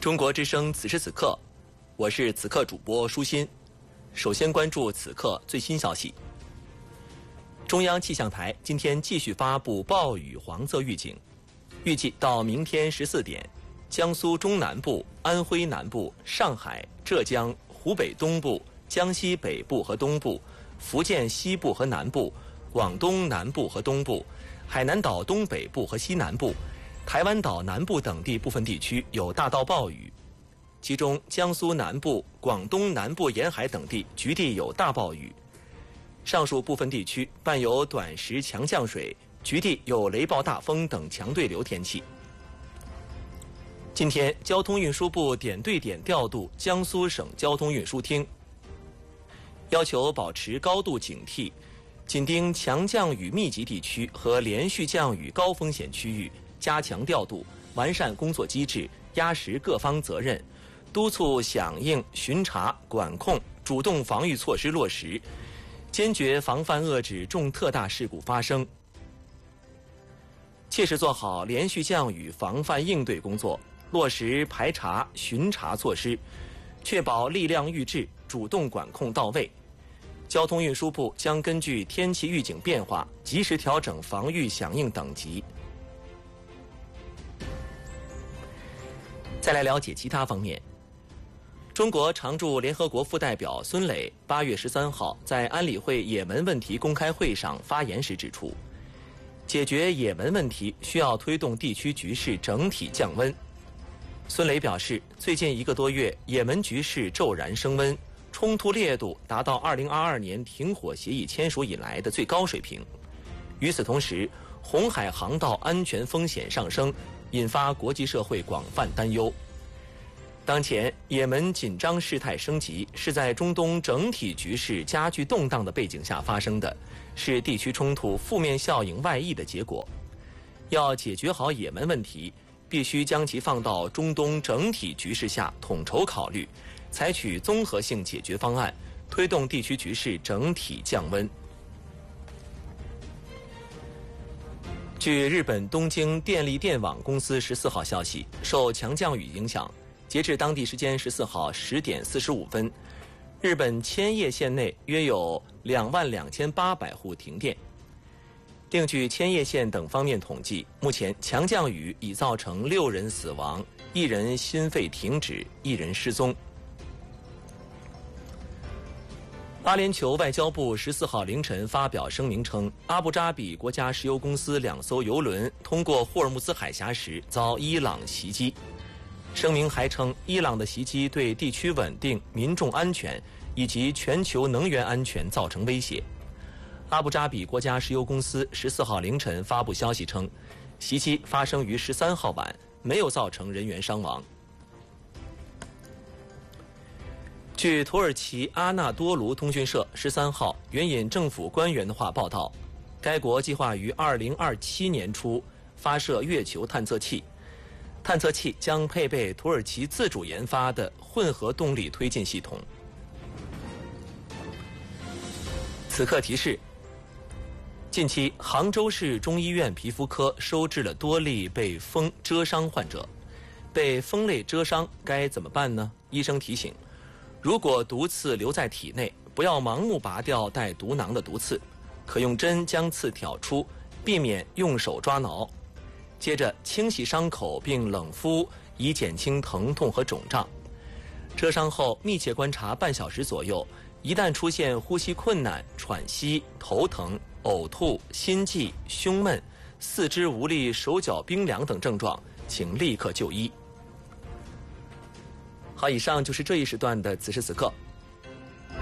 中国之声此时此刻，我是此刻主播舒心。首先关注此刻最新消息。中央气象台今天继续发布暴雨黄色预警，预计到明天14点，江苏中南部、安徽南部、上海、浙江、湖北东部、江西北部和东部、福建西部和南部、广东南部和东部、海南岛东北部和西南部、台湾岛南部等地部分地区有大到暴雨，其中江苏南部、广东南部沿海等地局地有大暴雨。上述部分地区伴有短时强降水，局地有雷暴大风等强对流天气。今天，交通运输部点对点调度江苏省交通运输厅，要求保持高度警惕，紧盯强降雨密集地区和连续降雨高风险区域，加强调度，完善工作机制，压实各方责任，督促响应、巡查、管控、主动防御措施落实，坚决防范遏制重特大事故发生，切实做好连续降雨防范应对工作，落实排查、巡查措施，确保力量预置、主动管控到位。交通运输部将根据天气预警变化，及时调整防御响应等级。再来了解其他方面。中国常驻联合国副代表孙磊8月13号在安理会也门问题公开会上发言时指出，解决也门问题需要推动地区局势整体降温。孙磊表示，最近1个多月，也门局势骤然升温，冲突烈度达到2022年停火协议签署以来的最高水平。与此同时，红海航道安全风险上升，引发国际社会广泛担忧。当前，也门紧张事态升级是在中东整体局势加剧动荡的背景下发生的，是地区冲突负面效应外溢的结果。要解决好也门问题，必须将其放到中东整体局势下统筹考虑，采取综合性解决方案，推动地区局势整体降温。据日本东京电力电网公司14号消息，受强降雨影响，截至当地时间14号10点45分，日本千叶县内约有22800户停电。另据千叶县等方面统计，目前强降雨已造成6人死亡，1人心肺停止，1人失踪。阿联酋外交部14号凌晨发表声明称，阿布扎比国家石油公司2艘油轮通过霍尔木兹海峡时遭伊朗袭击。声明还称，伊朗的袭击对地区稳定、民众安全以及全球能源安全造成威胁。阿布扎比国家石油公司14号凌晨发布消息称，袭击发生于13号晚，没有造成人员伤亡。据土耳其阿纳多卢通讯社13号援引政府官员的话报道，该国计划于2027年初发射月球探测器，探测器将配备土耳其自主研发的混合动力推进系统。此刻提示：近期，杭州市中医院皮肤科收治了多例被风蛰伤患者。被风类蛰伤该怎么办呢？医生提醒，如果毒刺留在体内，不要盲目拔掉带毒囊的毒刺，可用针将刺挑出，避免用手抓挠。接着清洗伤口并冷敷，以减轻疼痛和肿胀。蛰伤后密切观察半小时左右，一旦出现呼吸困难、喘息、头疼、呕吐、心悸、胸闷、四肢无力、手脚冰凉等症状，请立刻就医。好，以上就是这一时段的此时此刻，